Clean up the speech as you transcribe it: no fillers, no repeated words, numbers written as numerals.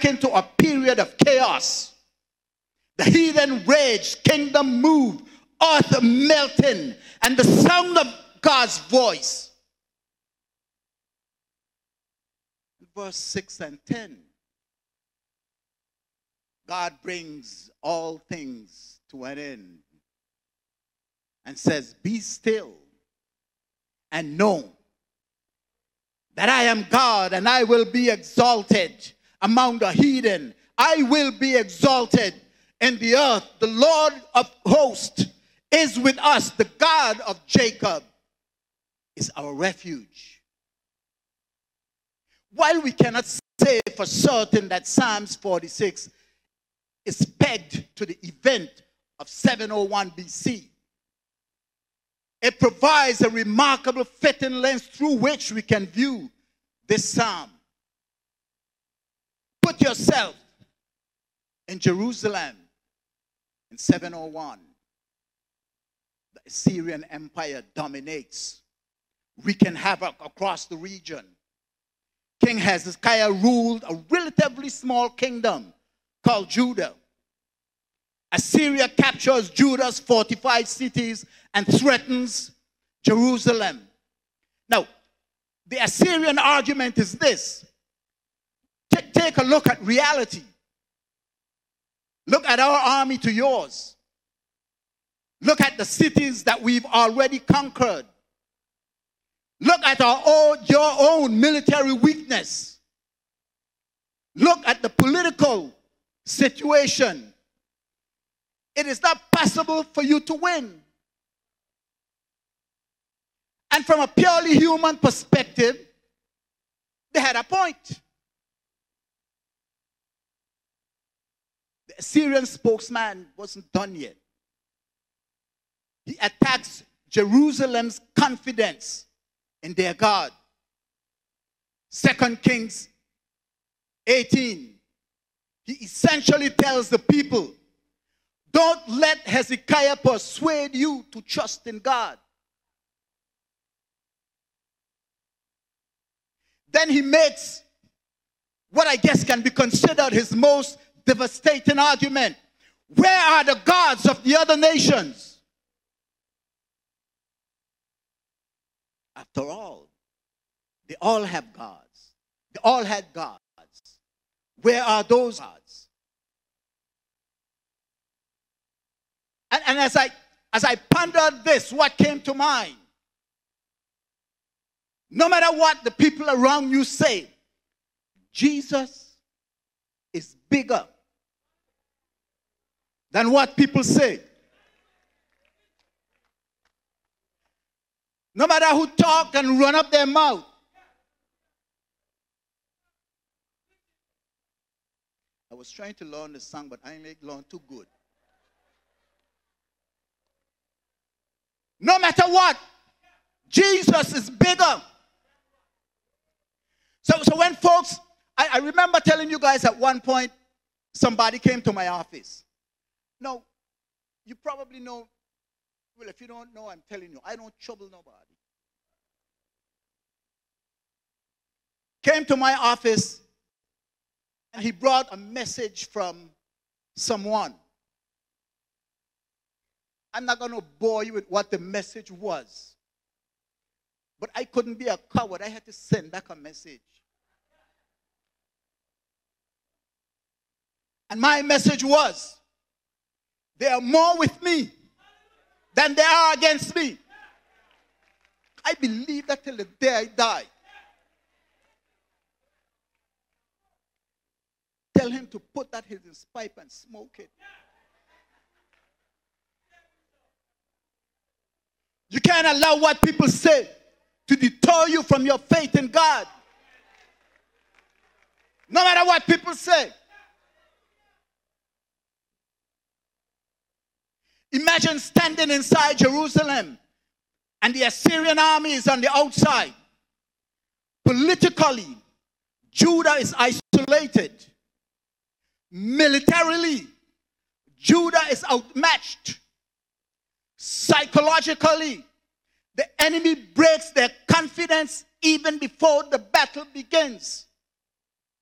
back into a period of chaos. The heathen raged, kingdom moved, earth melting, and the sound of God's voice. Verse 6 and 10. God brings all things to an end and says, be still and know that I am God, and I will be exalted among the heathen. I will be exalted in the earth. The Lord of hosts is with us. The God of Jacob is our refuge. While we cannot say for certain that Psalms 46 is pegged to the event of 701 BC, it provides a remarkable fitting lens through which we can view this psalm. Put yourself in Jerusalem in 701. The Assyrian Empire dominates, wreaking havoc across the region. King Hezekiah ruled a relatively small kingdom called Judah. Assyria captures Judah's fortified cities and threatens Jerusalem. Now, the Assyrian argument is this. Take a look at reality. Look at our army to yours. Look at the cities that we've already conquered. Look at your own military weakness. Look at the political situation. It is not possible for you to win. And from a purely human perspective, they had a point. The Assyrian spokesman wasn't done yet. He attacks Jerusalem's confidence in their God. 2 Kings 18. He essentially tells the people, don't let Hezekiah persuade you to trust in God. Then he makes what I guess can be considered his most devastating argument. Where are the gods of the other nations? After all, they all have gods. They all had gods. Where are those gods? And as I pondered this, what came to mind? No matter what the people around you say, Jesus is bigger than what people say. No matter who talk and run up their mouth. I was trying to learn the song, but I ain't learned too good. No matter what, Jesus is bigger. So when folks, I remember telling you guys at one point, somebody came to my office. Now, you probably know, well, if you don't know, I'm telling you, I don't trouble nobody. Came to my office, and he brought a message from someone. I'm not going to bore you with what the message was. But I couldn't be a coward. I had to send back a message. And my message was, they are more with me than they are against me. I believe that till the day I die. Tell him to put that in his pipe and smoke it. You can't allow what people say to deter you from your faith in God. No matter what people say. Imagine standing inside Jerusalem and the Assyrian army is on the outside. Politically, Judah is isolated. Militarily, Judah is outmatched. Psychologically, the enemy breaks their confidence even before the battle begins.